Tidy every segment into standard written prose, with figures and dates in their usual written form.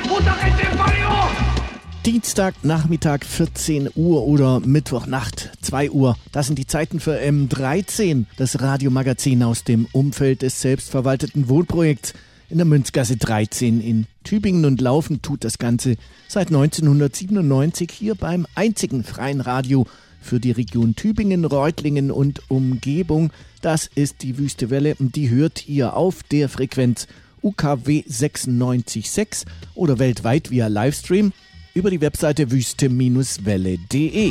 Dienstagnachmittag 14 Uhr oder Mittwochnacht 2 Uhr. Das sind die Zeiten für M13, das Radiomagazin aus dem Umfeld des selbstverwalteten Wohnprojekts in der Münzgasse 13 in Tübingen, und laufen tut das Ganze seit 1997 hier beim einzigen freien Radio für die Region Tübingen, Reutlingen und Umgebung. Das ist die Wüste Welle, und die hört ihr auf der Frequenz UKW 96.6 oder weltweit via Livestream über die Webseite wüste-welle.de.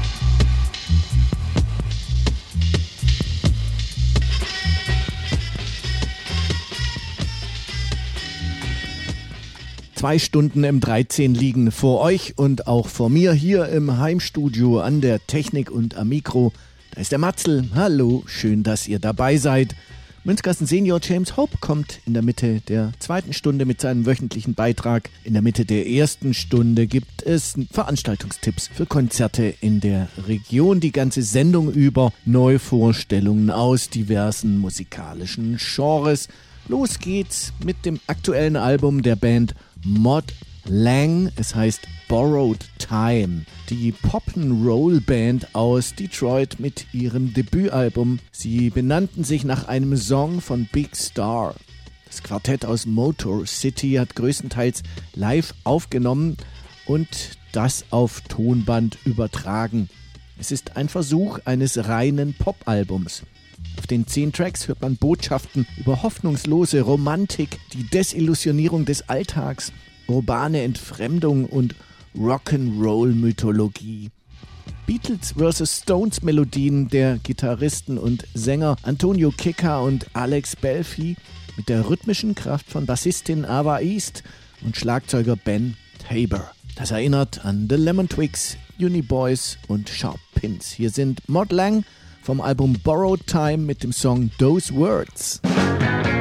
Zwei Stunden M13 liegen vor euch und auch vor mir hier im Heimstudio an der Technik und am Mikro. Da ist der Matzel. Hallo, schön, dass ihr dabei seid. Münzgassen Senior James Hope kommt in der Mitte der zweiten Stunde mit seinem wöchentlichen Beitrag. In der Mitte der ersten Stunde gibt es Veranstaltungstipps für Konzerte in der Region. Die ganze Sendung über Neuvorstellungen aus diversen musikalischen Genres. Los geht's mit dem aktuellen Album der Band Mod Lang. Es heißt Borrowed Time. Die Pop-'n'-Roll-Band aus Detroit mit ihrem Debütalbum. Sie benannten sich nach einem Song von Big Star. Das Quartett aus Motor City hat größtenteils live aufgenommen und das auf Tonband übertragen. Es ist ein Versuch eines reinen Pop-Albums. Auf den 10 Tracks hört man Botschaften über hoffnungslose Romantik, die Desillusionierung des Alltags, urbane Entfremdung und Rock'n'Roll-Mythologie. Beatles vs. Stones Melodien der Gitarristen und Sänger Antonio Kika und Alex Belfi mit der rhythmischen Kraft von Bassistin Ava East und Schlagzeuger Ben Tabor. Das erinnert an The Lemon Twigs, Uniboys und Sharp Pins. Hier sind Mod Lang vom Album Borrowed Time mit dem Song Those Words.